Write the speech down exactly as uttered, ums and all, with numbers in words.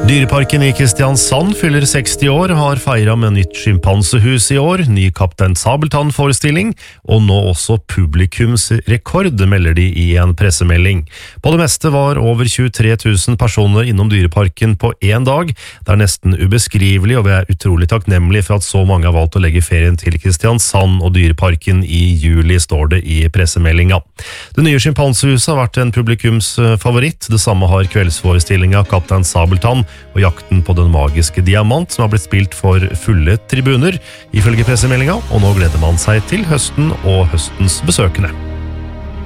Dyreparken i Kristiansand fyller seksti år og har feiret med nytt schimpansehus i år, ny Kaptein Sabeltann-forestilling, og nå også publikumsrekord, melder de i en pressemelding. På det meste var over tjuetre tusen personer innom Dyreparken på en dag. Det er nesten ubeskrivelig, og vi er utrolig takknemlige for at så mange har valgt å legge ferien til Kristiansand og Dyreparken i juli, står det i pressemeldinga. Det nye schimpansehuset har vært en publikumsfavoritt. Det samme har kveldsforestillinga Kaptein Sabeltann og jakten på den magiske diamant, som har blitt spilt for fulle tribuner, ifølge pressemeldinga, og nå gleder man seg til høsten og høstens besøkende.